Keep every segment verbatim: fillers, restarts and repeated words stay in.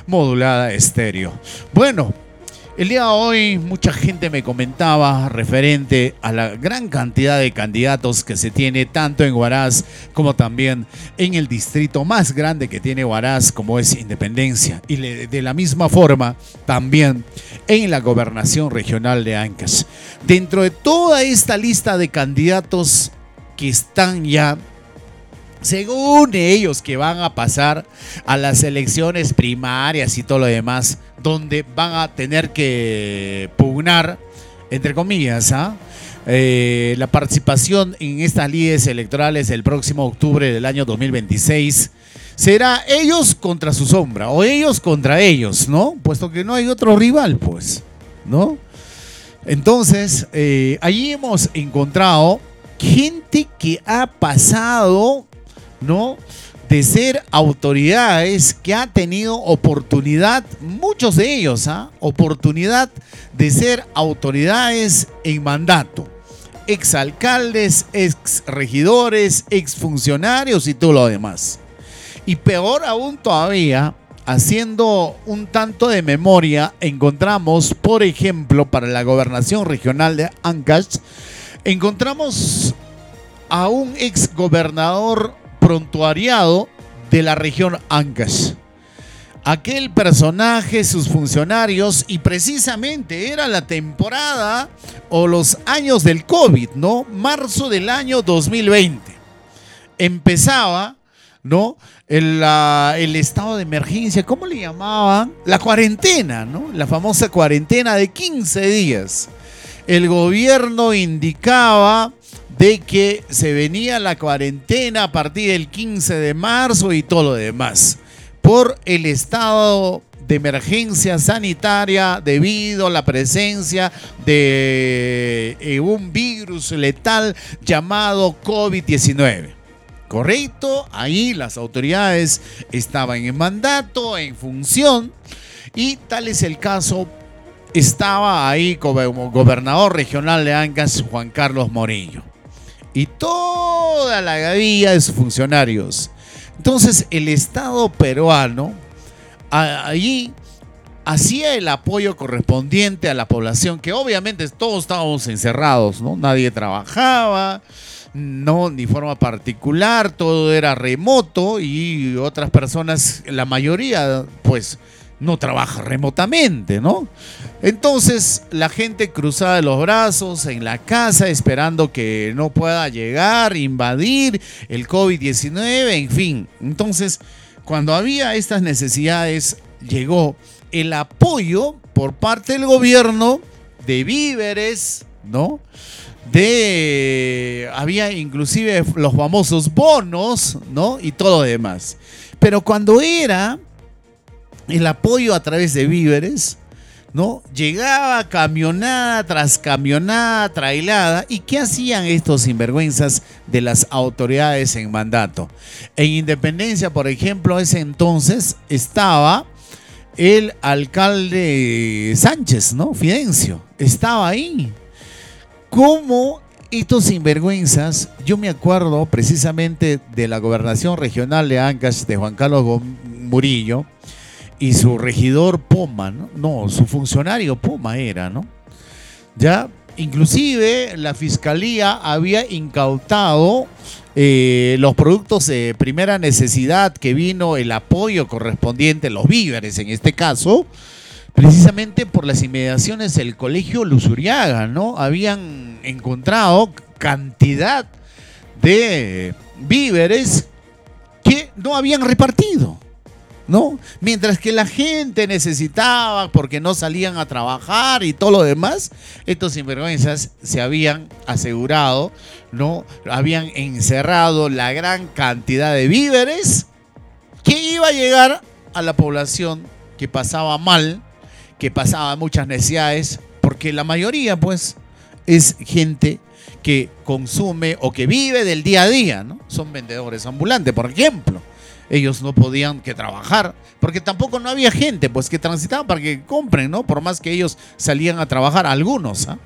Modulada Estéreo. Bueno, el día de hoy mucha gente me comentaba referente a la gran cantidad de candidatos que se tiene tanto en Huaraz como también en el distrito más grande que tiene Huaraz, como es Independencia, y de la misma forma también en la gobernación regional de Ancash. Dentro de toda esta lista de candidatos que están ya, según ellos, que van a pasar a las elecciones primarias y todo lo demás, donde van a tener que pugnar, entre comillas, ¿ah? eh, la participación en estas lides electorales el próximo octubre del año dos mil veintiséis, será ellos contra su sombra, o ellos contra ellos, ¿no? Puesto que no hay otro rival, pues, ¿no? Entonces, eh, allí hemos encontrado gente que ha pasado, ¿no?, de ser autoridades, que ha tenido oportunidad, muchos de ellos, ¿ah? oportunidad de ser autoridades en mandato, exalcaldes, exregidores, exfuncionarios y todo lo demás. Y peor aún todavía, haciendo un tanto de memoria, encontramos, por ejemplo, para la gobernación regional de Ancash, encontramos a un exgobernador prontuariado de la región Ancash. Aquel personaje, sus funcionarios, y precisamente era la temporada o los años del COVID, ¿no? Marzo del año dos mil veinte. Empezaba, ¿no?, el, la, el estado de emergencia, ¿cómo le llamaban? La cuarentena, ¿no? La famosa cuarentena de quince días. El gobierno indicaba de que se venía la cuarentena a partir del quince de marzo y todo lo demás, por el estado de emergencia sanitaria debido a la presencia de eh, un virus letal llamado COVID diecinueve. ¿Correcto? Ahí las autoridades estaban en mandato, en función, y tal es el caso. Estaba ahí como gobernador regional de Ancash, Juan Carlos Morillo, y toda la gavilla de sus funcionarios. Entonces el Estado peruano allí hacía el apoyo correspondiente a la población, que obviamente todos estábamos encerrados, ¿no? Nadie trabajaba, no, ni forma particular, todo era remoto, y otras personas, la mayoría, pues, no trabaja remotamente, ¿no? Entonces la gente cruzada de los brazos en la casa esperando que no pueda llegar, invadir el COVID diecinueve, en fin. Entonces, cuando había estas necesidades, llegó el apoyo por parte del gobierno de víveres, ¿no? De, había inclusive los famosos bonos, ¿no? Y todo lo demás. Pero cuando era el apoyo a través de víveres, ¿no?, llegaba camionada tras camionada, trailada. ¿Y qué hacían estos sinvergüenzas de las autoridades en mandato? En Independencia, por ejemplo, ese entonces estaba el alcalde Sánchez, ¿no?, Fidencio, estaba ahí. ¿Cómo estos sinvergüenzas? Yo me acuerdo precisamente de la gobernación regional de Ancash de Juan Carlos Murillo, y su regidor Poma, ¿no? No, su funcionario Poma era, ¿no? Ya, inclusive la fiscalía había incautado eh, los productos de primera necesidad, que vino el apoyo correspondiente, los víveres en este caso, precisamente por las inmediaciones del colegio Luzuriaga, ¿no? Habían encontrado cantidad de víveres que no habían repartido, ¿no? Mientras que la gente necesitaba porque no salían a trabajar y todo lo demás, estos sinvergüenzas se habían asegurado, ¿no? Habían encerrado la gran cantidad de víveres que iba a llegar a la población que pasaba mal, que pasaba muchas necesidades, porque la mayoría, pues, es gente que consume o que vive del día a día, ¿no? Son vendedores ambulantes, por ejemplo. Ellos no podían que trabajar, porque tampoco no había gente, pues, que transitaba para que compren, ¿no? Por más que ellos salían a trabajar, algunos, ¿ah?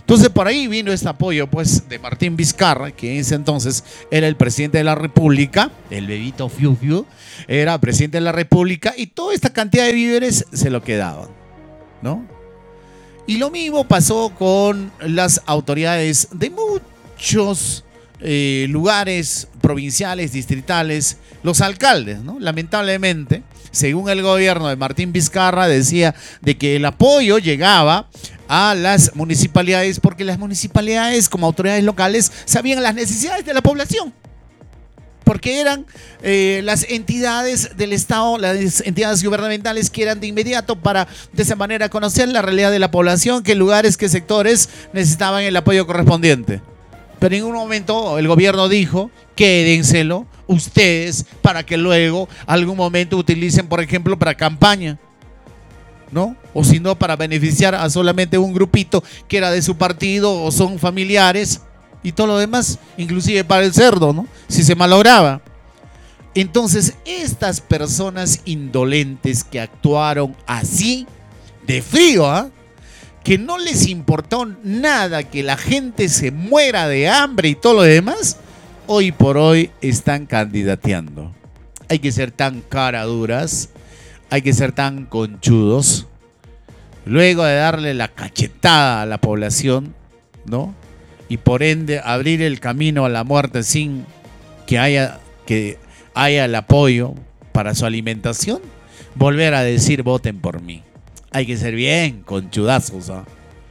Entonces por ahí vino este apoyo pues de Martín Vizcarra, que en ese entonces era el presidente de la República, el bebito Fiu Fiu, era presidente de la República y toda esta cantidad de víveres se lo quedaban, ¿no? Y lo mismo pasó con las autoridades de muchos eh, lugares provinciales, distritales, los alcaldes, ¿no? Lamentablemente, según el gobierno de Martín Vizcarra, decía de que el apoyo llegaba a las municipalidades porque las municipalidades como autoridades locales sabían las necesidades de la población, porque eran eh, las entidades del Estado, las entidades gubernamentales que eran de inmediato para de esa manera conocer la realidad de la población, qué lugares, qué sectores necesitaban el apoyo correspondiente. Pero en un momento el gobierno dijo, quédenselo ustedes para que luego algún momento utilicen, por ejemplo, para campaña, ¿no? O si no, para beneficiar a solamente un grupito que era de su partido o son familiares y todo lo demás, inclusive para el cerdo, ¿no? Si se malograba. Entonces, estas personas indolentes que actuaron así, de frío, ¿ah? ¿eh? Que no les importó nada que la gente se muera de hambre y todo lo demás, hoy por hoy están candidateando. Hay que ser tan caraduras, hay que ser tan conchudos, luego de darle la cachetada a la población, ¿no? Y por ende abrir el camino a la muerte sin que haya, que haya el apoyo para su alimentación, volver a decir voten por mí. Hay que ser bien conchudazos, ¿eh?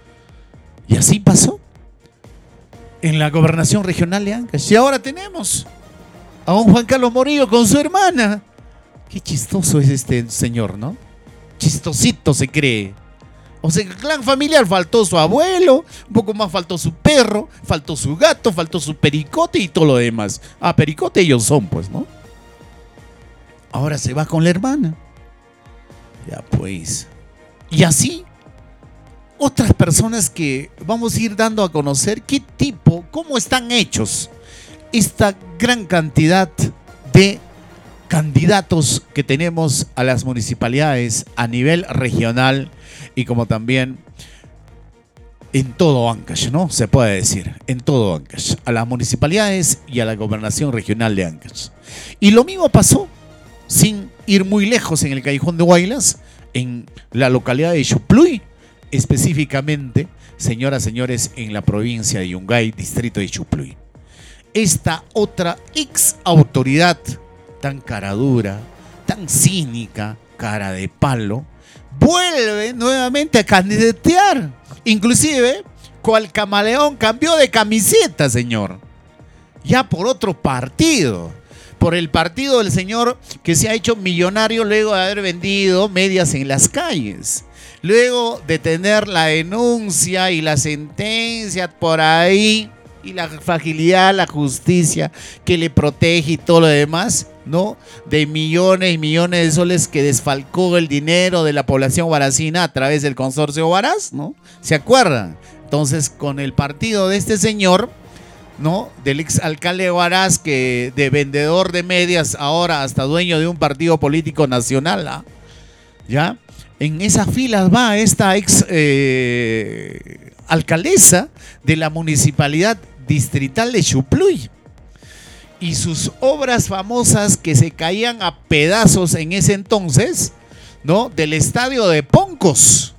Y así pasó en la gobernación regional de Ancash. Y ahora tenemos a un Juan Carlos Morillo con su hermana. Qué chistoso es este señor, ¿no? Chistosito se cree. O sea, el clan familiar faltó su abuelo, un poco más faltó su perro, faltó su gato, faltó su pericote y todo lo demás. Ah, pericote ellos son, pues, ¿no? Ahora se va con la hermana. Ya pues. Y así, otras personas que vamos a ir dando a conocer qué tipo, cómo están hechos esta gran cantidad de candidatos que tenemos a las municipalidades a nivel regional y como también en todo Ancash, ¿no? Se puede decir, en todo Ancash, a las municipalidades y a la gobernación regional de Ancash. Y lo mismo pasó, sin ir muy lejos, en el Callejón de Huaylas, en la localidad de Xupluy, específicamente, señoras y señores, en la provincia de Yungay, distrito de Xupluy. Esta otra ex autoridad tan caradura, tan cínica, cara de palo, vuelve nuevamente a candidatear. Inclusive, cual camaleón cambió de camiseta, señor. Ya por otro partido. Por el partido del señor que se ha hecho millonario luego de haber vendido medias en las calles. Luego de tener la denuncia y la sentencia por ahí y la fragilidad, la justicia que le protege y todo lo demás, ¿no? De millones y millones de soles que desfalcó el dinero de la población huaracina a través del consorcio Huaraz, ¿no? ¿Se acuerdan? Entonces, con el partido de este señor, ¿no? Del ex alcalde de Huaraz, que de vendedor de medias ahora hasta dueño de un partido político nacional, ¿ah? ¿Ya? En esas filas va esta ex eh, alcaldesa de la municipalidad distrital de Xupluy. Y sus obras famosas que se caían a pedazos en ese entonces, ¿no? Del estadio de Poncos,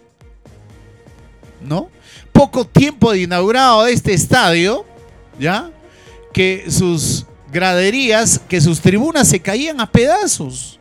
¿no? Poco tiempo de inaugurado este estadio, ¿ya? Que sus graderías, que sus tribunas se caían a pedazos.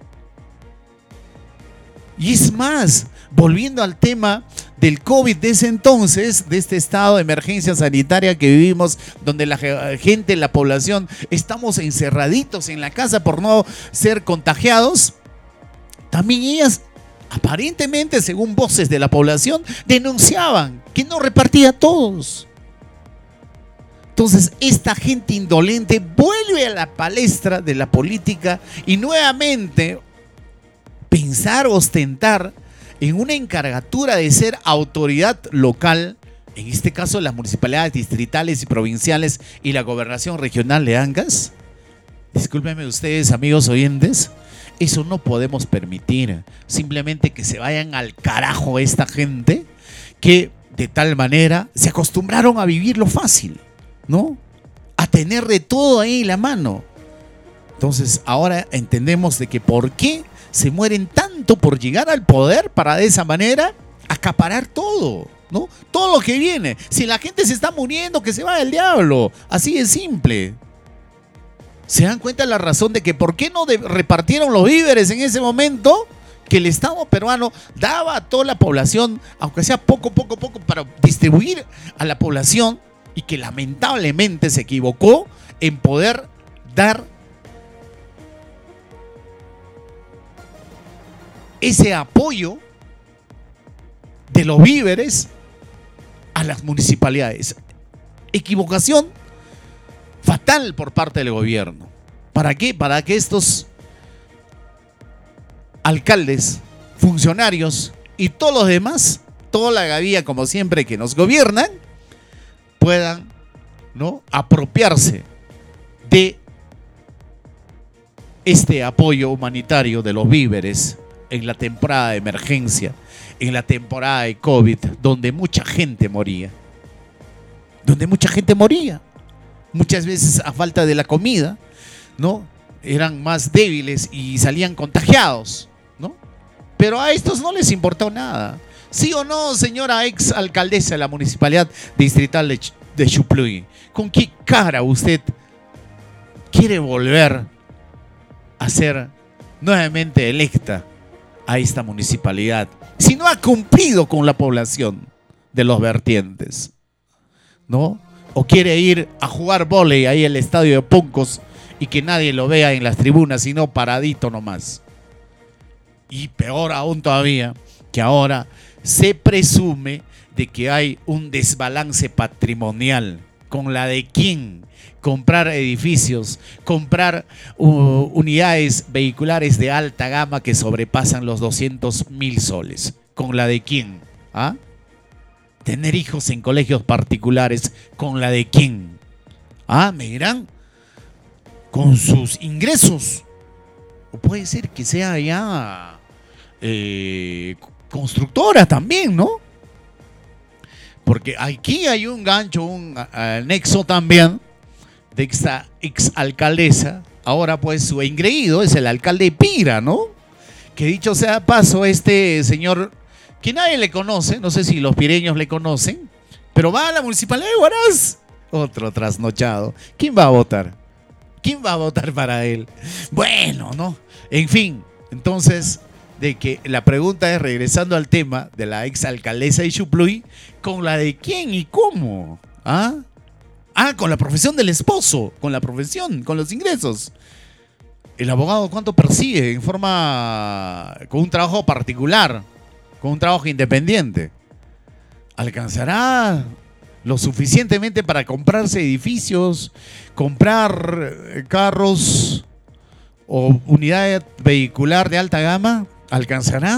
Y es más, volviendo al tema del COVID de ese entonces, de este estado de emergencia sanitaria que vivimos, donde la gente, la población, estamos encerraditos en la casa por no ser contagiados, también ellas, aparentemente, según voces de la población, denunciaban que no repartía a todos. Entonces, esta gente indolente vuelve a la palestra de la política y nuevamente pensar, ostentar en una encargatura de ser autoridad local, en este caso las municipalidades distritales y provinciales y la gobernación regional de Ancash. Discúlpenme ustedes, amigos oyentes, eso no podemos permitir. Simplemente que se vayan al carajo esta gente que de tal manera se acostumbraron a vivir lo fácil, ¿no? A tener de todo ahí en la mano. Entonces ahora entendemos de que por qué se mueren tanto por llegar al poder para de esa manera acaparar todo, ¿no? Todo lo que viene. Si la gente se está muriendo, que se vaya el diablo. Así de simple. ¿Se dan cuenta la razón de que por qué no de- repartieron los víveres en ese momento? Que el Estado peruano daba a toda la población, aunque sea poco, poco, poco, para distribuir a la población, y que lamentablemente se equivocó en poder dar ese apoyo de los víveres a las municipalidades. Equivocación fatal por parte del gobierno. ¿Para qué? Para que estos alcaldes, funcionarios y todos los demás, toda la gavilla como siempre que nos gobiernan, puedan, ¿no?, apropiarse de este apoyo humanitario de los víveres en la temporada de emergencia, en la temporada de COVID, donde mucha gente moría. Donde mucha gente moría. Muchas veces a falta de la comida, ¿no? Eran más débiles y salían contagiados, ¿no? Pero a estos no les importó nada. ¿Sí o no, señora ex alcaldesa de la Municipalidad Distrital de, Ch- de Chupluy? ¿Con qué cara usted quiere volver a ser nuevamente electa a esta municipalidad si no ha cumplido con la población de los vertientes, ¿no? ¿O quiere ir a jugar vóley ahí al estadio de Poncos y que nadie lo vea en las tribunas, sino paradito nomás? Y peor aún todavía, que ahora se presume de que hay un desbalance patrimonial. ¿Con la de quién? Comprar edificios, comprar uh, unidades vehiculares de alta gama que sobrepasan los doscientos mil soles. ¿Con la de quién? ¿Ah? Tener hijos en colegios particulares, ¿con la de quién? Ah, me dirán, con sus ingresos. O puede ser que sea ya eh, constructora también, ¿no? Porque aquí hay un gancho, un anexo también de esta ex alcaldesa. Ahora pues su engreído es el alcalde de Pira, ¿no? Que dicho sea de paso, este señor, que nadie le conoce, no sé si los pireños le conocen, pero va a la municipalidad de Huaraz. Otro trasnochado. ¿Quién va a votar? ¿Quién va a votar para él? Bueno, ¿no? En fin, entonces, de que la pregunta es, regresando al tema de la ex alcaldesa de Chupluy, ¿con la de quién y cómo? ¿Ah? Ah, con la profesión del esposo, con la profesión, con los ingresos. ¿El abogado cuánto persigue? En forma, con un trabajo particular, con un trabajo independiente. ¿Alcanzará lo suficientemente para comprarse edificios, comprar carros o unidad vehicular de alta gama? ¿Alcanzará?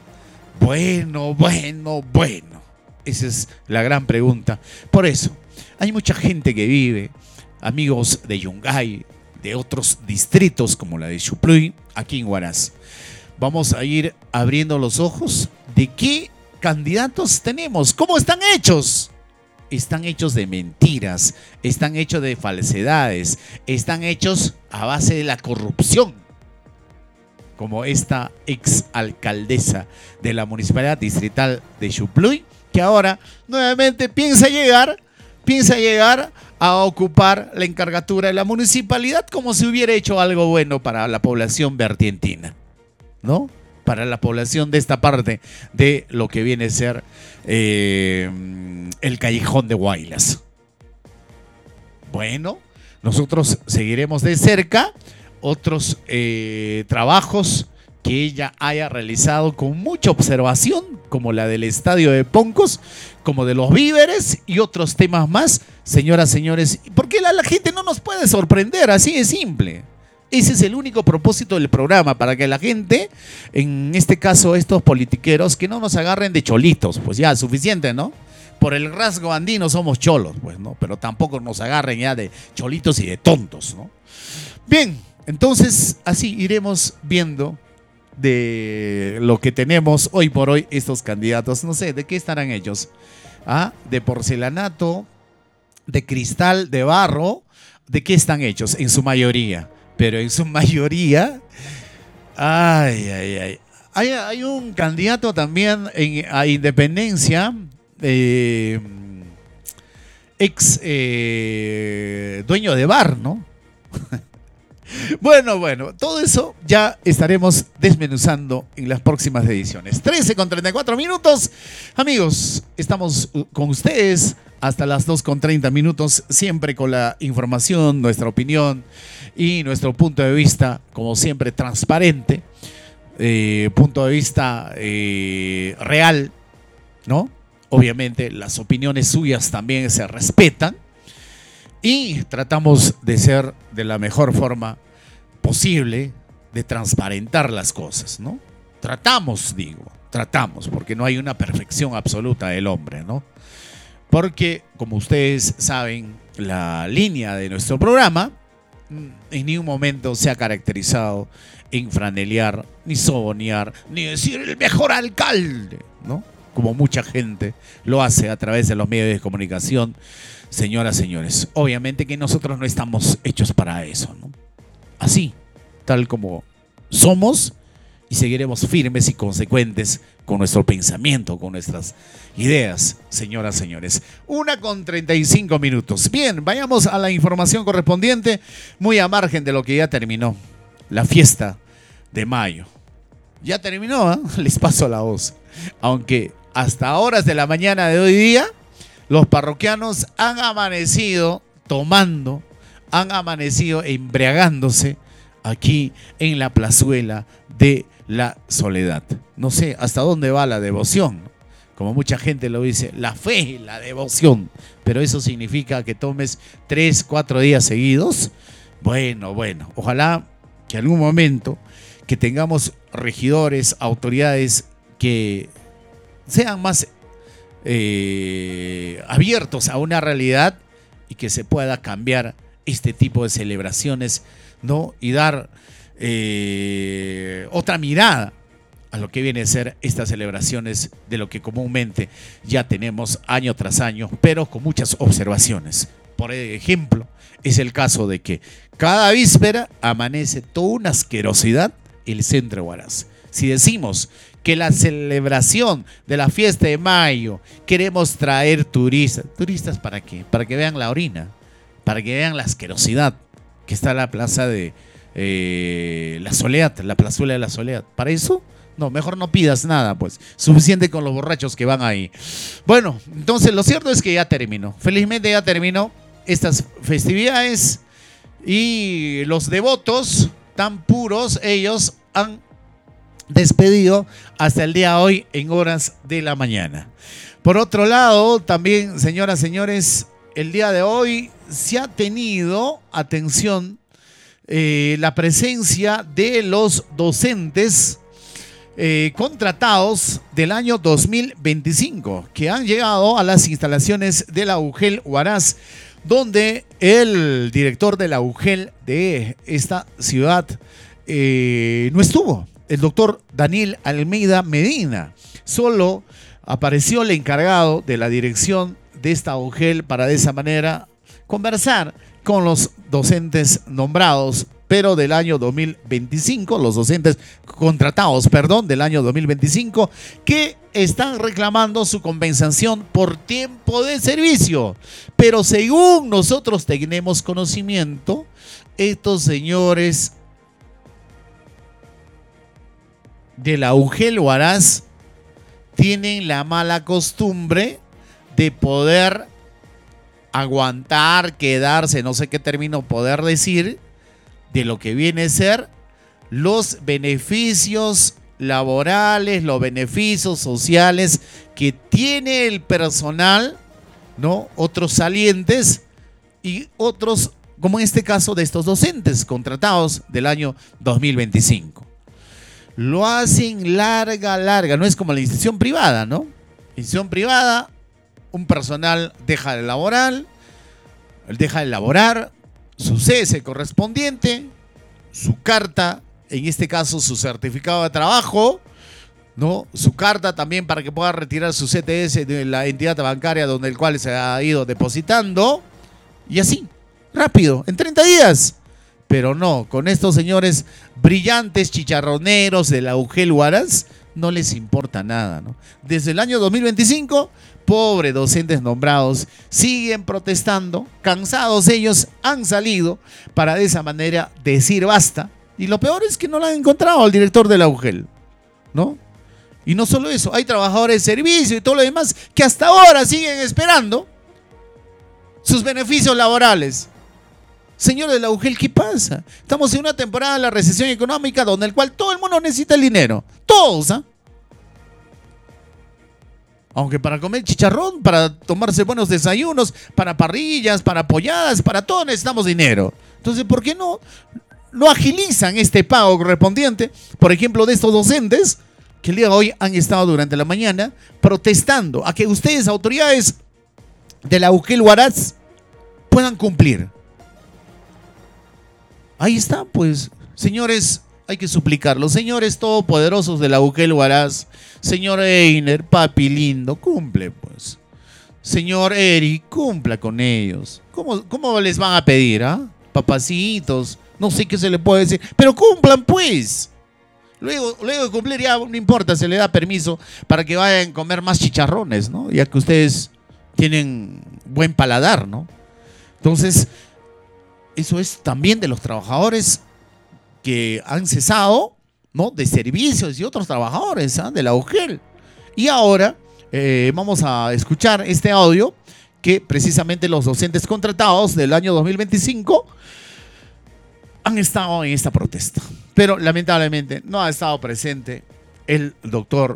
Bueno, bueno, bueno. Esa es la gran pregunta. Por eso, hay mucha gente que vive, amigos de Yungay, de otros distritos como la de Chupluy, aquí en Huaraz. Vamos a ir abriendo los ojos de qué candidatos tenemos, cómo están hechos. Están hechos de mentiras, están hechos de falsedades, están hechos a base de la corrupción, como esta ex alcaldesa de la Municipalidad Distrital de Chupluy, que ahora nuevamente piensa llegar, piensa llegar a ocupar la encargatura de la municipalidad como si hubiera hecho algo bueno para la población vertientina, ¿no? Para la población de esta parte de lo que viene a ser eh, el Callejón de Huaylas. Bueno, nosotros seguiremos de cerca otros eh, trabajos que ella haya realizado con mucha observación, como la del estadio de Poncos, como de los víveres y otros temas más, señoras, señores, porque la, la gente no nos puede sorprender, así de simple. Ese es el único propósito del programa, para que la gente, en este caso estos politiqueros, que no nos agarren de cholitos, pues ya, suficiente, ¿no? Por el rasgo andino somos cholos, pues, ¿no? Pero tampoco nos agarren ya de cholitos y de tontos, ¿no? Bien, entonces así iremos viendo de lo que tenemos hoy por hoy estos candidatos. No sé, ¿de qué estarán ellos? ¿ah? De porcelanato, de cristal, de barro. ¿De qué están hechos? En su mayoría. Pero en su mayoría, ay, ay, ay. Hay, hay un candidato también en, a Independencia, eh, ex eh, dueño de bar, ¿no? Bueno, bueno, todo eso ya estaremos desmenuzando en las próximas ediciones. trece con treinta y cuatro minutos. Amigos, estamos con ustedes hasta las dos con treinta minutos, siempre con la información, nuestra opinión y nuestro punto de vista, como siempre, transparente, eh, punto de vista eh, real, ¿no? Obviamente las opiniones suyas también se respetan. Y tratamos de ser de la mejor forma posible, de transparentar las cosas, ¿no? Tratamos, digo, tratamos, porque no hay una perfección absoluta del hombre, ¿no? Porque, como ustedes saben, la línea de nuestro programa en ningún momento se ha caracterizado en franelear, ni sobonear, ni decir el mejor alcalde, ¿no? Como mucha gente lo hace a través de los medios de comunicación. Señoras, señores, obviamente que nosotros no estamos hechos para eso, ¿no? Así, tal como somos, y seguiremos firmes y consecuentes con nuestro pensamiento, con nuestras ideas, señoras, señores. Una con treinta y cinco minutos. Bien, vayamos a la información correspondiente, muy a margen de lo que ya terminó, la fiesta de mayo. Ya terminó, ¿eh? Les paso la voz. Aunque hasta horas de la mañana de hoy día, los parroquianos han amanecido tomando, han amanecido embriagándose aquí en la plazuela de la Soledad. No sé hasta dónde va la devoción, como mucha gente lo dice, la fe, la devoción, pero eso significa que tomes tres, cuatro días seguidos. Bueno, bueno, ojalá que algún momento que tengamos regidores, autoridades que sean más Eh, abiertos a una realidad y que se pueda cambiar este tipo de celebraciones, ¿no? Y dar eh, otra mirada a lo que viene a ser estas celebraciones de lo que comúnmente ya tenemos año tras año, pero con muchas observaciones. Por ejemplo, es el caso de que cada víspera amanece toda una asquerosidad el centro de Huaraz. Si decimos que la celebración de la fiesta de mayo queremos traer turistas. ¿Turistas para qué? Para que vean la orina, para que vean la asquerosidad que está en la plaza de eh, la Soledad, la plazuela de la Soledad. ¿Para eso? No, mejor no pidas nada, pues. Suficiente con los borrachos que van ahí. Bueno, entonces lo cierto es que ya terminó. Felizmente ya terminó estas festividades y los devotos tan puros, ellos han despedido hasta el día de hoy en horas de la mañana. Por otro lado, también, señoras, señores, el día de hoy se ha tenido, atención, eh, la presencia de los docentes eh, contratados del año dos mil veinticinco, que han llegado a las instalaciones de la UGEL Huaraz, donde el director de la UGEL de esta ciudad eh, no estuvo. El doctor Daniel Almeida Medina. Solo apareció el encargado de la dirección de esta UGEL para de esa manera conversar con los docentes nombrados, pero del año dos mil veinticinco, los docentes contratados, perdón, del año dos mil veinticinco, que están reclamando su compensación por tiempo de servicio. Pero según nosotros tenemos conocimiento, estos señores de la UGEL Huaraz tienen la mala costumbre de poder aguantar, quedarse, no sé qué término poder decir, de lo que viene a ser los beneficios laborales, los beneficios sociales que tiene el personal, ¿no? Otros salientes y otros, como en este caso de estos docentes contratados del año dos mil veinticinco. Lo hacen larga, larga. No es como la institución privada, ¿no? Institución privada, un personal deja de laborar, deja de laborar, su cese correspondiente, su carta, en este caso su certificado de trabajo, ¿no? Su carta también para que pueda retirar su C T S de la entidad bancaria donde el cual se ha ido depositando. Y así, rápido, en treinta días. Pero no, con estos señores brillantes chicharroneros de la UGEL Huaraz, no les importa nada, ¿no? Desde el año dos mil veinticinco, pobres docentes nombrados siguen protestando, cansados ellos, han salido para de esa manera decir basta. Y lo peor es que no lo han encontrado al director de la UGEL, ¿no? Y no solo eso, hay trabajadores de servicio y todo lo demás que hasta ahora siguen esperando sus beneficios laborales. Señores de la UGEL, ¿qué pasa? Estamos en una temporada de la recesión económica donde el cual todo el mundo necesita el dinero. Todos, ¿ah? Aunque para comer chicharrón, para tomarse buenos desayunos, para parrillas, para polladas, para todo necesitamos dinero. Entonces, ¿por qué no, no agilizan este pago correspondiente? Por ejemplo, de estos docentes que el día de hoy han estado durante la mañana protestando a que ustedes, autoridades de la UGEL Huaraz, puedan cumplir. Ahí está, pues, señores, hay que suplicarlo. Señores todopoderosos de la UGEL Huaraz, señor Einer, papi lindo, cumple, pues. Señor Eric, cumpla con ellos. ¿Cómo, cómo les van a pedir, ah? Papacitos, no sé qué se le puede decir, pero cumplan, pues. Luego, luego de cumplir ya no importa, se le da permiso para que vayan a comer más chicharrones, ¿no? Ya que ustedes tienen buen paladar, ¿no? Entonces, eso es también de los trabajadores que han cesado, ¿no? De servicios y otros trabajadores, ¿eh? De la UGEL. Y ahora eh, vamos a escuchar este audio que precisamente los docentes contratados del año dos mil veinticinco han estado en esta protesta. Pero lamentablemente no ha estado presente el doctor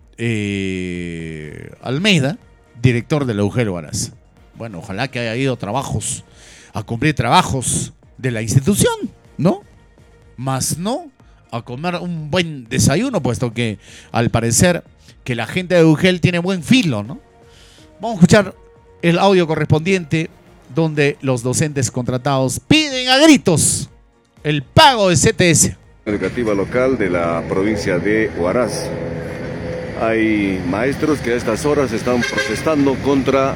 eh, Almeida, director de la UGEL Huaraz. Bueno, ojalá que haya ido a trabajos, a cumplir trabajos de la institución, ¿no? Más no a comer un buen desayuno, puesto que al parecer que la gente de UGEL tiene buen filo, ¿no? Vamos a escuchar el audio correspondiente donde los docentes contratados piden a gritos el pago de C T S. Educativa local de la provincia de Huaraz. Hay maestros que a estas horas están protestando contra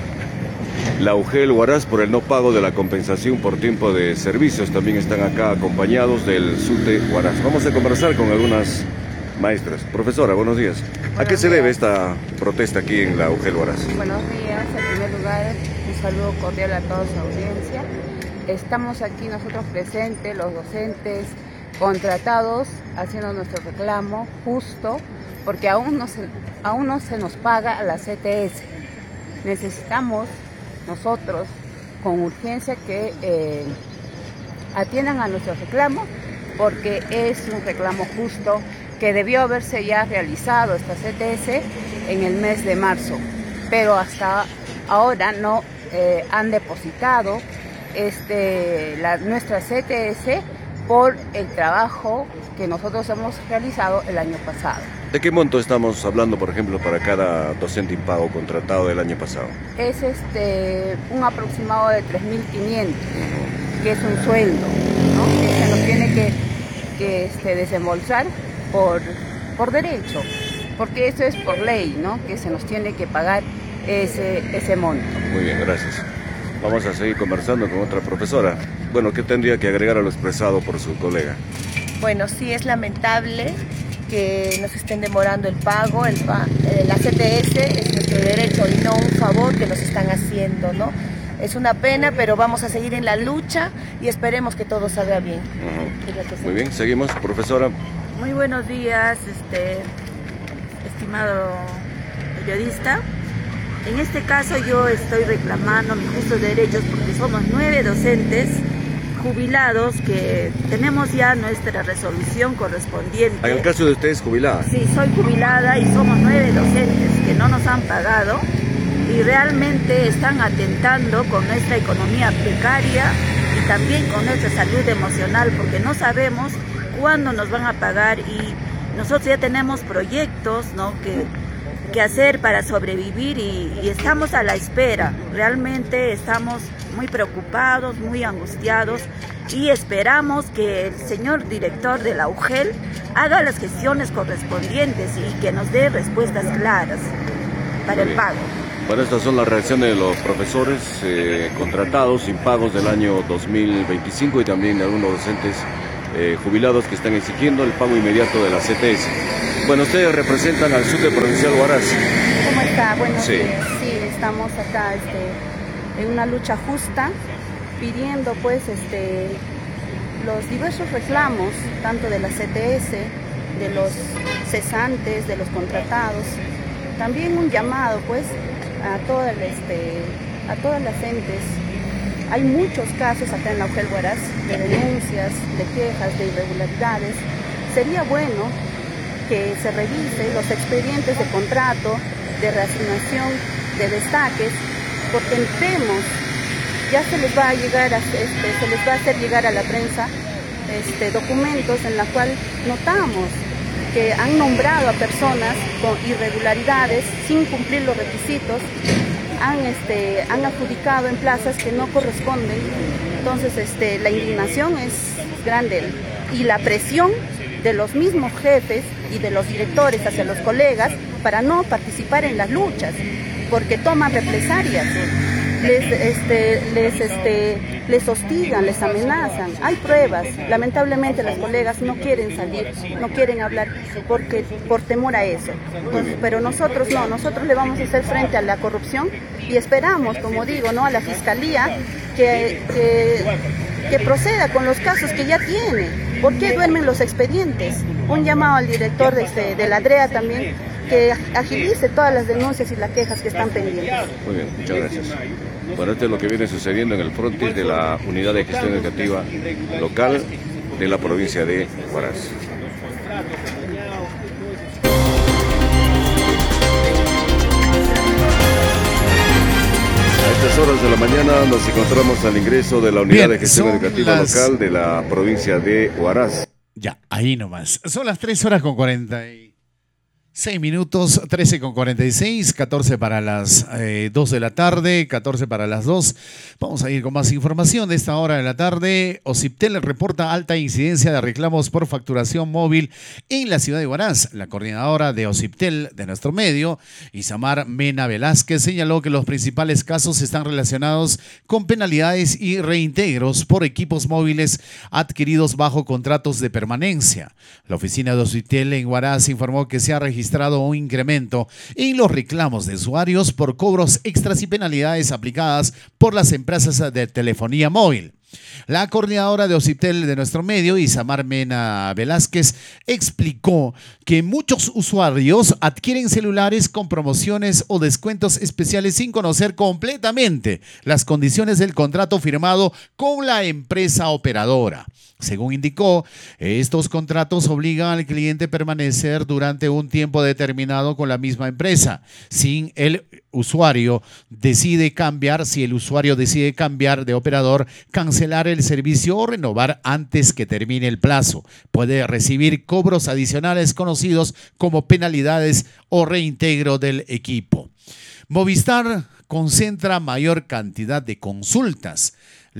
la UGEL Huaraz por el no pago de la compensación por tiempo de servicios. También están acá acompañados del SUTE Huaraz. Vamos a conversar con algunas maestras. Profesora, buenos días. Buenos ¿A qué se días. debe esta protesta aquí en la UGEL Huaraz? Buenos días. En primer lugar, un saludo cordial a toda su audiencia. Estamos aquí nosotros presentes, los docentes contratados, haciendo nuestro reclamo justo, porque aún no se, aún no se nos paga la C T S. Necesitamos nosotros con urgencia que eh, atiendan a nuestro reclamo, porque es un reclamo justo que debió haberse ya realizado esta C T S en el mes de marzo, pero hasta ahora no eh, han depositado este, la, nuestra C T S por el trabajo que nosotros hemos realizado el año pasado. ¿De qué monto estamos hablando, por ejemplo, para cada docente impago contratado del año pasado? Es este un aproximado de tres mil quinientos, que es un sueldo, ¿no? Que se nos tiene que, que este, desembolsar por, por derecho, porque eso es por ley, ¿no? Que se nos tiene que pagar ese, ese monto. Muy bien, gracias. Vamos a seguir conversando con otra profesora. Bueno, ¿qué tendría que agregar a lo expresado por su colega? Bueno, sí es lamentable que nos estén demorando el pago, el pa eh, la C T S es nuestro derecho y no un favor que nos están haciendo, ¿no? Es una pena, pero vamos a seguir en la lucha y esperemos que todo salga bien. Uh-huh. Muy bien, seguimos, profesora. Muy buenos días, este, estimado periodista. En este caso yo estoy reclamando mis justos derechos porque somos nueve docentes jubilados que tenemos ya nuestra resolución correspondiente. En el caso de ustedes, jubilada. Sí, soy jubilada y somos nueve docentes que no nos han pagado y realmente están atentando con nuestra economía precaria y también con nuestra salud emocional, porque no sabemos cuándo nos van a pagar y nosotros ya tenemos proyectos, ¿no?, que, que hacer para sobrevivir y, y estamos a la espera. Realmente estamos muy preocupados, muy angustiados y esperamos que el señor director de la UGEL haga las gestiones correspondientes y que nos dé respuestas claras para el pago. Bueno, estas son las reacciones de los profesores eh, contratados sin pagos del año dos mil veinticinco y también de algunos docentes eh, jubilados que están exigiendo el pago inmediato de la C T S. Bueno, ustedes representan al SUTE Provincial Huaraz. ¿Cómo está? Buenos Sí. días. Sí, estamos acá este, en una lucha justa, pidiendo pues este, los diversos reclamos, tanto de la C T S, de los cesantes, de los contratados, también un llamado pues a, toda el, este, a todas las entes. Hay muchos casos acá en la UGEL Huaraz de denuncias, de quejas, de irregularidades. Sería bueno que se revise los expedientes de contrato, de reasignación, de destaques, porque entremos, ya se les va a llegar a, este, se les va a hacer llegar a la prensa este, documentos en la cual notamos que han nombrado a personas con irregularidades sin cumplir los requisitos, han, este, han adjudicado en plazas que no corresponden. Entonces este, la indignación es grande y la presión de los mismos jefes y de los directores hacia los colegas para no participar en las luchas, porque toman represalias, les, este, les, este, les hostigan, les amenazan. Hay pruebas. Lamentablemente las colegas no quieren salir, no quieren hablar porque, por temor a eso. Pues, pero nosotros no, nosotros le vamos a hacer frente a la corrupción y esperamos, como digo, ¿no?, a la Fiscalía que, que, que proceda con los casos que ya tiene. ¿Por qué duermen los expedientes? Un llamado al director de, este, de la D R E A también, que agilice todas las denuncias y las quejas que están pendientes. Muy bien, muchas gracias. Bueno, esto es lo que viene sucediendo en el frontis de la Unidad de Gestión Educativa Local de la provincia de Huaraz. A estas horas de la mañana nos encontramos al ingreso de la Unidad Bien, de Gestión son Educativa las- Local de la provincia de Huaraz. Ya, ahí nomás. Son las tres horas con cuarenta y seis minutos, trece con cuarenta y seis, catorce para las eh, dos de la tarde, catorce para las dos. Vamos a ir con más información de esta hora de la tarde. OCIPTEL reporta alta incidencia de reclamos por facturación móvil en la ciudad de Huaraz. La coordinadora de OCIPTEL de nuestro medio, Isamar Mena Velázquez, señaló que los principales casos están relacionados con penalidades y reintegros por equipos móviles adquiridos bajo contratos de permanencia. La oficina de OCIPTEL en Huaraz informó que se ha registrado registrado un incremento en los reclamos de usuarios por cobros extras y penalidades aplicadas por las empresas de telefonía móvil. La coordinadora de OCIPTEL de nuestro medio, Isamar Mena Velázquez, explicó que muchos usuarios adquieren celulares con promociones o descuentos especiales sin conocer completamente las condiciones del contrato firmado con la empresa operadora. Según indicó, estos contratos obligan al cliente a permanecer durante un tiempo determinado con la misma empresa. Si el usuario decide cambiar, si el usuario decide cambiar de operador, cancelar el servicio o renovar antes que termine el plazo, puede recibir cobros adicionales conocidos como penalidades o reintegro del equipo. Movistar concentra mayor cantidad de consultas.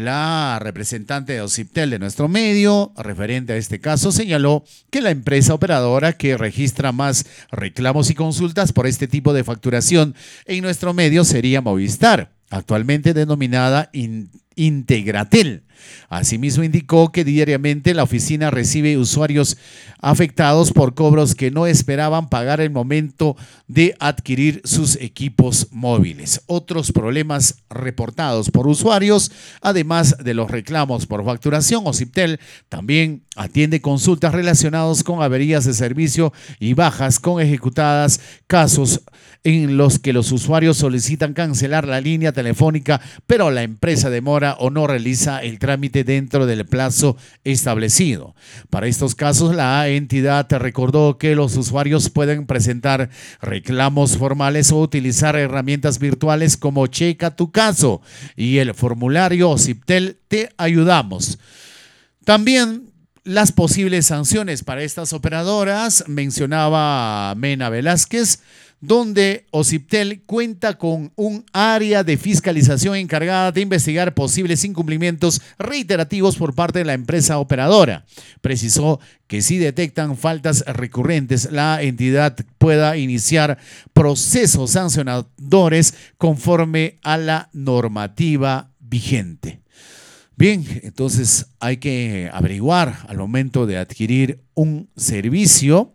La representante de OCIPTEL de nuestro medio, referente a este caso, señaló que la empresa operadora que registra más reclamos y consultas por este tipo de facturación en nuestro medio sería Movistar, actualmente denominada In- Integratel. Asimismo, indicó que diariamente la oficina recibe usuarios afectados por cobros que no esperaban pagar el momento de adquirir sus equipos móviles. Otros problemas reportados por usuarios, además de los reclamos por facturación, OCIPTEL también atiende consultas relacionadas con averías de servicio y bajas con ejecutadas, casos en los que los usuarios solicitan cancelar la línea telefónica, pero la empresa demora o no realiza el trámite dentro del plazo establecido. Para estos casos, la entidad recordó que los usuarios pueden presentar reclamos formales o utilizar herramientas virtuales como Checa tu caso y el formulario OCIPTEL Te ayudamos. También las posibles sanciones para estas operadoras, mencionaba Mena Velázquez, donde Ociptel cuenta con un área de fiscalización encargada de investigar posibles incumplimientos reiterativos por parte de la empresa operadora. Precisó que si detectan faltas recurrentes, la entidad pueda iniciar procesos sancionadores conforme a la normativa vigente. Bien, entonces hay que averiguar al momento de adquirir un servicio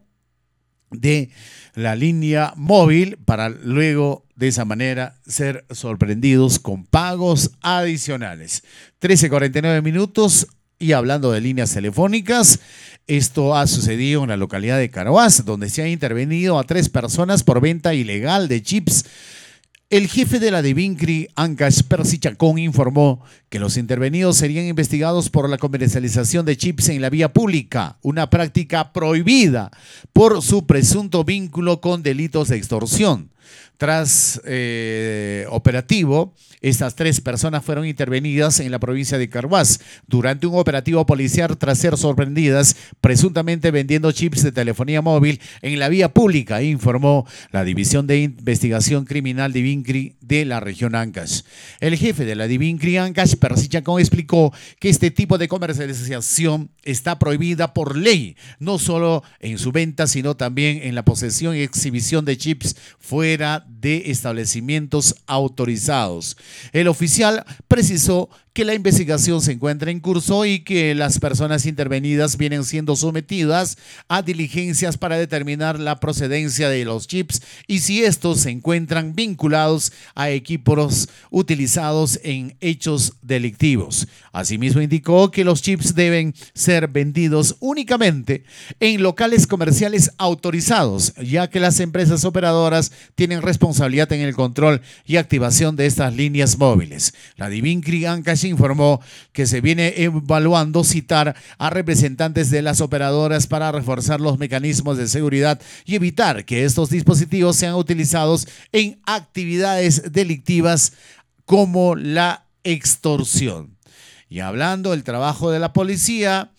de la línea móvil para luego de esa manera ser sorprendidos con pagos adicionales. trece cuarenta y nueve minutos y hablando de líneas telefónicas, esto ha sucedido en la localidad de Carhuaz, donde se ha intervenido a tres personas por venta ilegal de chips. El jefe de la Divincri, Ancash Percy Chacón, informó que los intervenidos serían investigados por la comercialización de chips en la vía pública, una práctica prohibida por su presunto vínculo con delitos de extorsión. Tras eh, operativo, estas tres personas fueron intervenidas en la provincia de Carhuaz durante un operativo policial tras ser sorprendidas presuntamente vendiendo chips de telefonía móvil en la vía pública, informó la División de Investigación Criminal Divincri de la región Ancash. El jefe de la Divincri, Ancash Percy Chacón, explicó que este tipo de comercialización está prohibida por ley, no solo en su venta, sino también en la posesión y exhibición de chips fuera de establecimientos autorizados. El oficial precisó que la investigación se encuentra en curso y que las personas intervenidas vienen siendo sometidas a diligencias para determinar la procedencia de los chips y si estos se encuentran vinculados a equipos utilizados en hechos delictivos. Asimismo, indicó que los chips deben ser vendidos únicamente en locales comerciales autorizados, ya que las empresas operadoras tienen responsabilidad en el control y activación de estas líneas móviles. La Divincri Ancash informó que se viene evaluando citar a representantes de las operadoras para reforzar los mecanismos de seguridad y evitar que estos dispositivos sean utilizados en actividades delictivas como la extorsión. Y hablando del trabajo de la policía,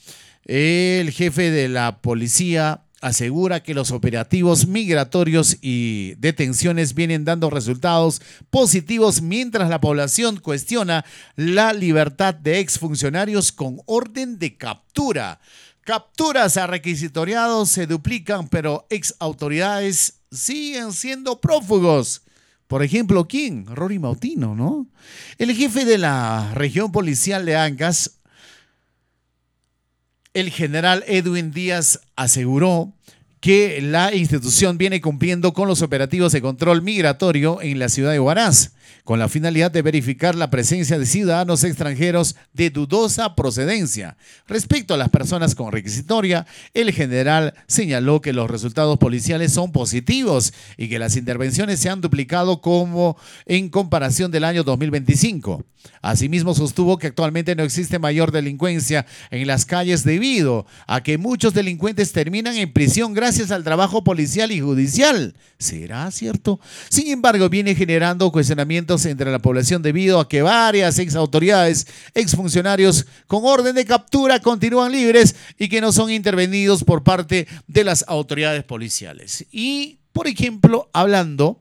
el jefe de la policía asegura que los operativos migratorios y detenciones vienen dando resultados positivos mientras la población cuestiona la libertad de exfuncionarios con orden de captura. Capturas a requisitoriados se duplican, pero ex autoridades siguen siendo prófugos. Por ejemplo, ¿quién? Rory Mautino, ¿no? El jefe de la región policial de Ancash, el general Edwin Díaz, aseguró que la institución viene cumpliendo con los operativos de control migratorio en la ciudad de Huaraz, con la finalidad de verificar la presencia de ciudadanos extranjeros de dudosa procedencia. Respecto a las personas con requisitoria, el general señaló que los resultados policiales son positivos y que las intervenciones se han duplicado como en comparación del año dos mil veinticinco. Asimismo, sostuvo que actualmente no existe mayor delincuencia en las calles debido a que muchos delincuentes terminan en prisión gracias al trabajo policial y judicial. ¿Será cierto? Sin embargo, viene generando cuestionamientos entre la población debido a que varias ex autoridades, exfuncionarios con orden de captura continúan libres y que no son intervenidos por parte de las autoridades policiales. Y, por ejemplo, hablando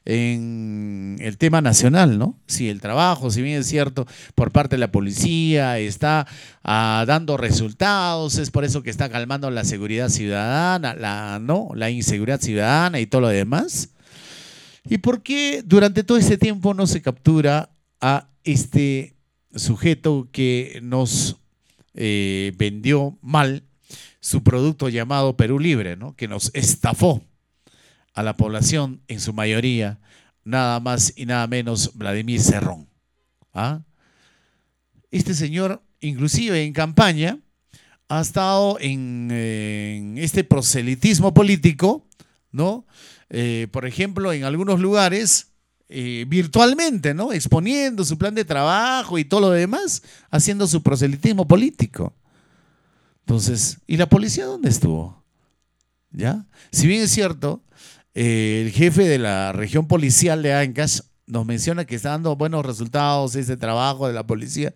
en el tema nacional, ¿no? Si el trabajo, si bien es cierto, por parte de la policía está ah, dando resultados, es por eso que está calmando la seguridad ciudadana, la, ¿no? la inseguridad ciudadana y todo lo demás. ¿Y por qué durante todo este tiempo no se captura a este sujeto que nos eh, vendió mal su producto llamado Perú Libre, ¿no? Que nos estafó a la población, en su mayoría, nada más y nada menos Vladimir Cerrón? ¿Ah? Este señor, inclusive en campaña, ha estado en, en este proselitismo político, ¿no? Eh, por ejemplo, en algunos lugares, eh, virtualmente, ¿no? Exponiendo su plan de trabajo y todo lo demás, haciendo su proselitismo político. Entonces, ¿y la policía dónde estuvo? ¿Ya? Si bien es cierto, eh, el jefe de la región policial de Ancash nos menciona que está dando buenos resultados ese trabajo de la policía,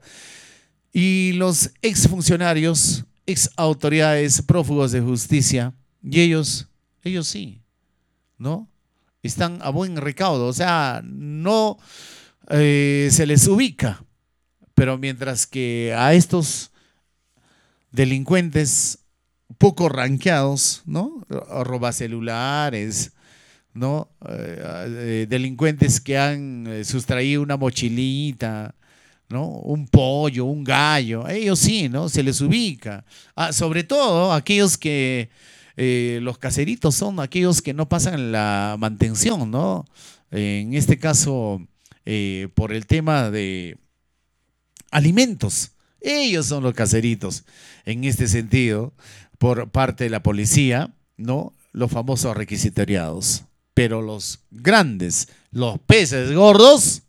y los exfuncionarios, ex autoridades, prófugos de justicia, y ellos, ellos sí, ¿no? están a buen recaudo, o sea, no eh, se les ubica, pero mientras que a estos delincuentes poco ranqueados, ¿no? Roba celulares, ¿no? Eh, eh, delincuentes que han eh, sustraído una mochilita, ¿no? Un pollo, un gallo, a ellos sí, ¿no? Se les ubica. Ah, sobre todo aquellos que, eh, los caseritos son aquellos que no pasan la mantención, ¿no? Eh, en este caso, eh, por el tema de alimentos. Ellos son los caseritos, en este sentido, por parte de la policía, ¿no? Los famosos requisitoriados. Pero los grandes, los peces gordos,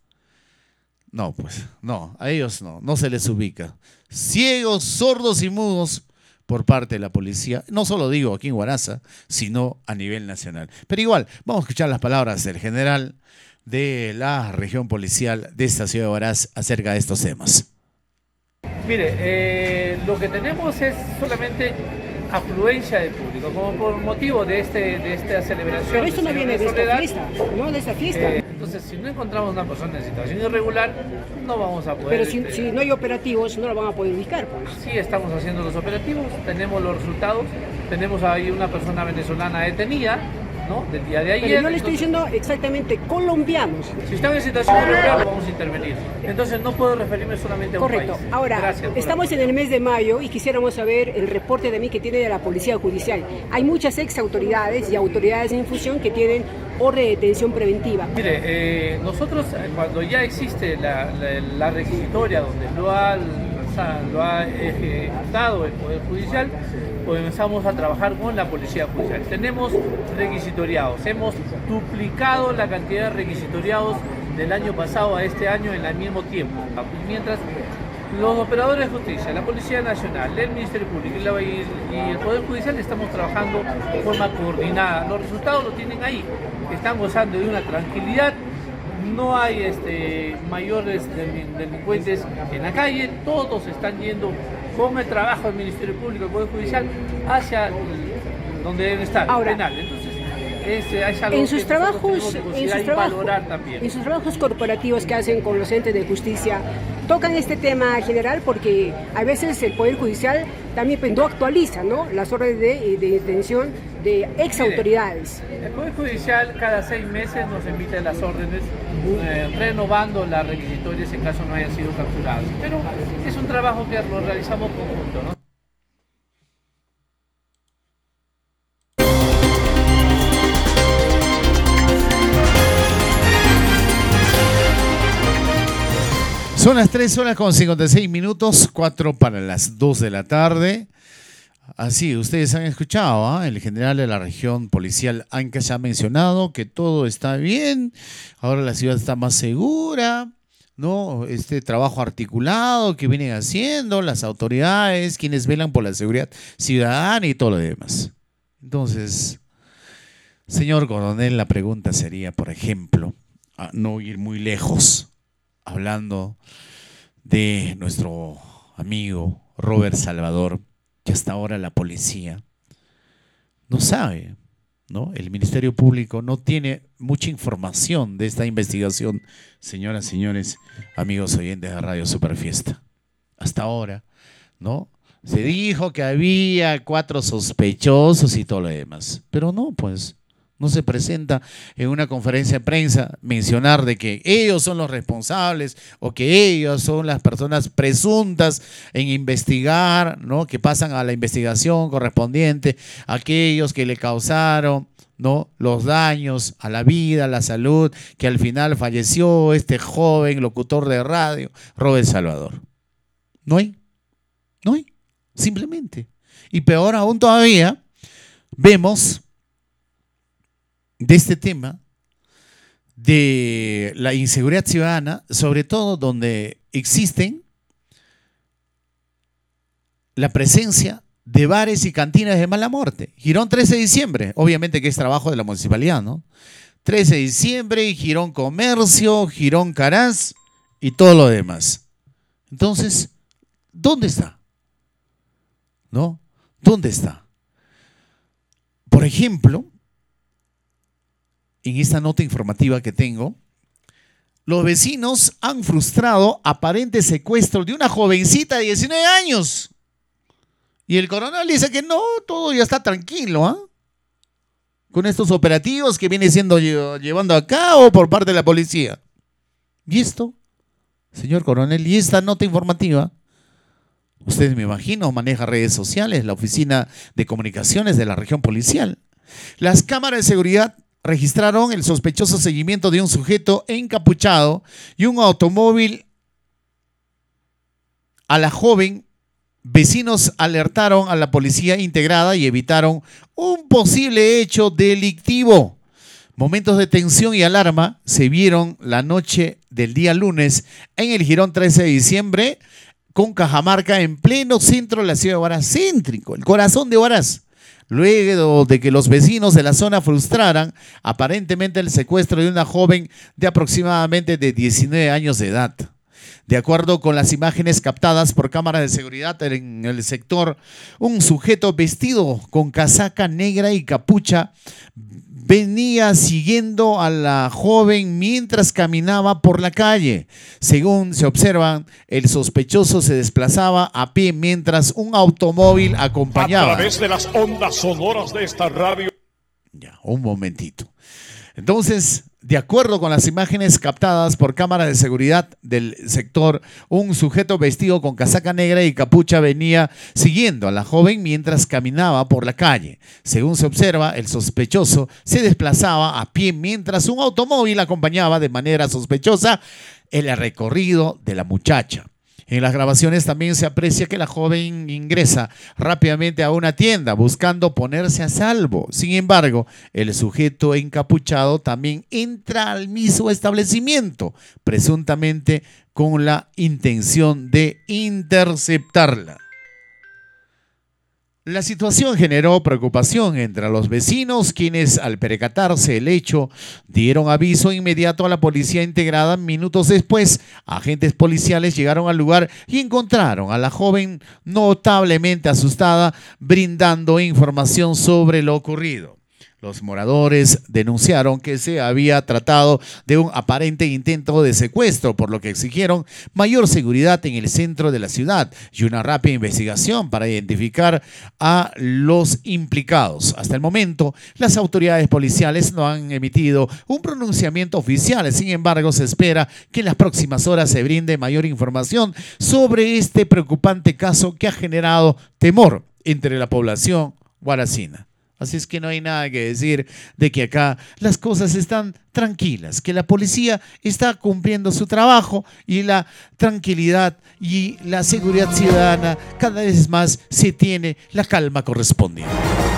no, pues, no, a ellos no, no se les ubica. Ciegos, sordos y mudos por parte de la policía, no solo digo aquí en Huaraz, sino a nivel nacional. Pero igual, vamos a escuchar las palabras del general de la región policial de esta ciudad de Huaraz acerca de estos temas. Mire, eh, lo que tenemos es solamente afluencia de público, como por motivo de, este, de esta celebración. Pero eso no viene de esta fiesta, no de esta fiesta. Eh, entonces, si no encontramos una persona en situación irregular, no vamos a poder... Pero si, este, si no hay operativos, no lo van a poder ubicar, pues. Sí, estamos haciendo los operativos, tenemos los resultados, tenemos ahí una persona venezolana detenida, ¿no? Del día de ayer. Pero yo le estoy entonces, diciendo exactamente colombianos. si están en situación irregular, vamos a intervenir. Entonces no puedo referirme solamente a un Correcto. país. Ahora, Gracias, estamos en el mes de mayo y quisiéramos saber el reporte de mí que tiene de la Policía Judicial. Hay muchas ex autoridades y autoridades en función que tienen orden de detención preventiva. Mire, eh, nosotros eh, cuando ya existe la, la, la requisitoria donde lo ha, lo ha ejecutado el Poder Judicial, comenzamos a trabajar con la Policía Judicial. Tenemos requisitoriados, hemos duplicado la cantidad de requisitoriados del año pasado a este año en el mismo tiempo. Mientras los operadores de justicia, la Policía Nacional, el Ministerio Público y, la, y, y el Poder Judicial estamos trabajando de forma coordinada. Los resultados lo tienen ahí, están gozando de una tranquilidad. No hay este, mayores delincuentes en la calle, todos están yendo con el trabajo del Ministerio Público y el Poder Judicial hacia el, donde deben estar, ahora, penal. Entonces, es, es algo en sus que trabajos, que en sus y trabajos, valorar también. en sus trabajos corporativos que hacen con los entes de justicia, tocan este tema general porque a veces el Poder Judicial también pues, no actualiza, ¿no? Las órdenes de, de detención de ex autoridades. El Poder Judicial cada seis meses nos emite las órdenes eh, renovando las requisitorias en caso no hayan sido capturados. Pero es un trabajo que lo realizamos conjunto, ¿no? Son las tres horas con cincuenta y seis minutos, cuatro para las dos de la tarde. Así, ustedes han escuchado, ¿eh? El general de la región policial Ancash ha mencionado que todo está bien, ahora la ciudad está más segura, ¿no? Este trabajo articulado que vienen haciendo las autoridades, quienes velan por la seguridad ciudadana y todo lo demás. Entonces, señor coronel, la pregunta sería, por ejemplo, a no ir muy lejos, hablando de nuestro amigo Robert Salvador, que hasta ahora la policía no sabe, ¿no? El Ministerio Público no tiene mucha información de esta investigación, señoras, señores, amigos oyentes de Radio Superfiesta. Hasta ahora, ¿no? Se dijo que había cuatro sospechosos y todo lo demás, pero no, pues, no se presenta en una conferencia de prensa mencionar de que ellos son los responsables o que ellos son las personas presuntas en investigar, ¿no? Que pasan a la investigación correspondiente, aquellos que le causaron, ¿no? Los daños a la vida, a la salud, que al final falleció este joven locutor de radio, Robert Salvador. No hay, no hay, simplemente. Y peor aún todavía, vemos de este tema de la inseguridad ciudadana, sobre todo donde existen la presencia de bares y cantinas de mala muerte. Girón trece de diciembre, obviamente que es trabajo de la municipalidad, ¿no? trece de diciembre, Girón Comercio, Girón Caraz y todo lo demás. Entonces, ¿dónde está? ¿No? ¿Dónde está? Por ejemplo, en esta nota informativa que tengo, los vecinos han frustrado aparente secuestro de una jovencita de diecinueve años. Y el coronel dice que no, todo ya está tranquilo, ¿ah? ¿eh? Con estos operativos que viene siendo llevando a cabo por parte de la policía. ¿Y esto, señor coronel? ¿Y esta nota informativa? Usted, me imagino, maneja redes sociales, la oficina de comunicaciones de la región policial. Las cámaras de seguridad registraron el sospechoso seguimiento de un sujeto encapuchado y un automóvil a la joven. Vecinos alertaron a la policía integrada y evitaron un posible hecho delictivo. Momentos de tensión y alarma se vieron la noche del día lunes en el jirón trece de diciembre con Cajamarca, en pleno centro de la ciudad de Huaraz, céntrico, el corazón de Huaraz. Luego de que los vecinos de la zona frustraran aparentemente el secuestro de una joven de aproximadamente de diecinueve años de edad. De acuerdo con las imágenes captadas por cámaras de seguridad en el sector, un sujeto vestido con casaca negra y capucha venía siguiendo a la joven mientras caminaba por la calle. Según se observan, el sospechoso se desplazaba a pie mientras un automóvil acompañaba. A través de las ondas sonoras de esta radio. Ya, un momentito. Entonces, de acuerdo con las imágenes captadas por cámaras de seguridad del sector, un sujeto vestido con casaca negra y capucha venía siguiendo a la joven mientras caminaba por la calle. Según se observa, el sospechoso se desplazaba a pie mientras un automóvil acompañaba de manera sospechosa el recorrido de la muchacha. En las grabaciones también se aprecia que la joven ingresa rápidamente a una tienda buscando ponerse a salvo. Sin embargo, el sujeto encapuchado también entra al mismo establecimiento, presuntamente con la intención de interceptarla. La situación generó preocupación entre los vecinos, quienes al percatarse del hecho dieron aviso inmediato a la policía integrada. Minutos después, agentes policiales llegaron al lugar y encontraron a la joven notablemente asustada, brindando información sobre lo ocurrido. Los moradores denunciaron que se había tratado de un aparente intento de secuestro, por lo que exigieron mayor seguridad en el centro de la ciudad y una rápida investigación para identificar a los implicados. Hasta el momento, las autoridades policiales no han emitido un pronunciamiento oficial. Sin embargo, se espera que en las próximas horas se brinde mayor información sobre este preocupante caso que ha generado temor entre la población huaracina. Así es que no hay nada que decir de que acá las cosas están tranquilas, que la policía está cumpliendo su trabajo y la tranquilidad y la seguridad ciudadana cada vez más se tiene la calma correspondiente.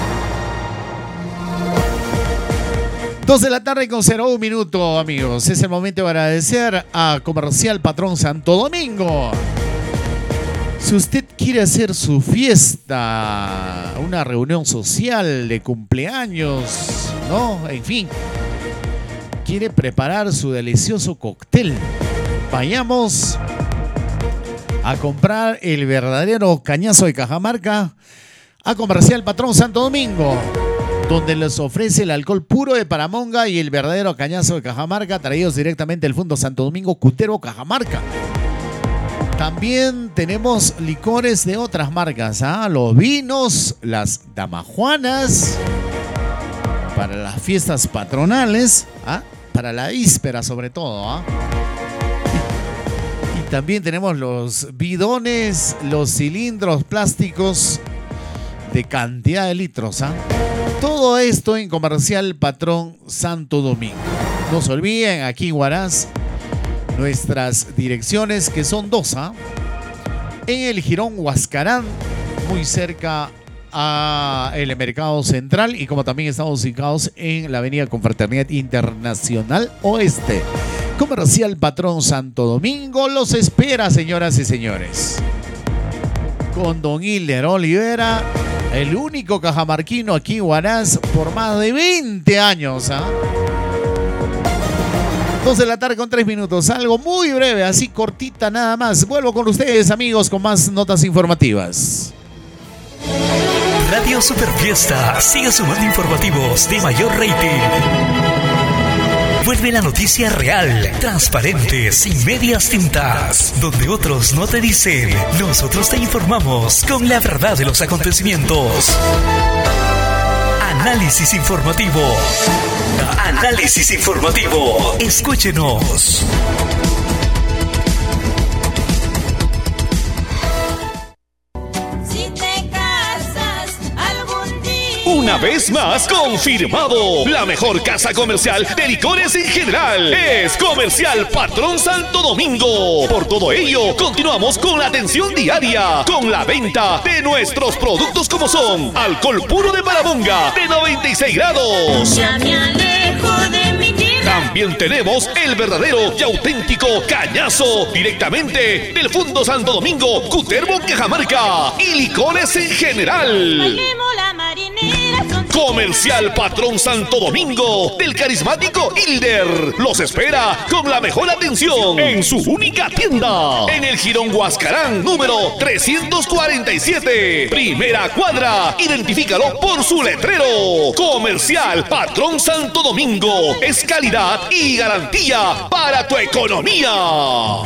Dos de la tarde con cero un minuto, amigos. Es el momento de agradecer a Comercial Patrón Santo Domingo. Si usted quiere hacer su fiesta, una reunión social de cumpleaños, ¿no? En fin, quiere preparar su delicioso cóctel, vayamos a comprar el verdadero cañazo de Cajamarca a Comercial Patrón Santo Domingo, donde les ofrece el alcohol puro de Paramonga y el verdadero cañazo de Cajamarca, traídos directamente del Fondo Santo Domingo Cutero Cajamarca. También tenemos licores de otras marcas, ¿ah? Los vinos, las damajuanas, para las fiestas patronales, ¿ah? Para la víspera sobre todo, ¿ah? Y, y también tenemos los bidones, los cilindros plásticos de cantidad de litros, ¿ah? Todo esto en Comercial Patrón Santo Domingo. No se olviden, aquí en Huaraz, nuestras direcciones, que son dos, ¿ah? En el Jirón Huascarán, muy cerca a el Mercado Central, y como también estamos ubicados en la avenida Confraternidad Internacional Oeste. Comercial Patrón Santo Domingo los espera, señoras y señores. Con don Hilder Olivera, el único cajamarquino aquí en Huaraz por más de veinte años, ¿ah? Dos de la tarde con tres minutos, algo muy breve, así cortita nada más. Vuelvo con ustedes, amigos, con más notas informativas. Radio Super Fiesta sigue sumando informativos de mayor rating. Vuelve la noticia real, transparente, sin medias tintas. Donde otros no te dicen, nosotros te informamos con la verdad de los acontecimientos. Análisis informativo. Análisis informativo. Escúchenos. Una vez más confirmado, la mejor casa comercial de licores en general es Comercial Patrón Santo Domingo. Por todo ello, continuamos con la atención diaria, con la venta de nuestros productos como son alcohol puro de Marabunga de noventa y seis grados. Ya me alejo de mi tierra. También tenemos el verdadero y auténtico cañazo directamente del Fundo Santo Domingo, Cutervo, Cajamarca y licores en general. Bailemos la marinera. Comercial Patrón Santo Domingo del carismático Hilder los espera con la mejor atención en su única tienda en el Jirón Huascarán número trescientos cuarenta y siete, primera cuadra. Identifícalo por su letrero. Comercial Patrón Santo Domingo es calidad y garantía para tu economía.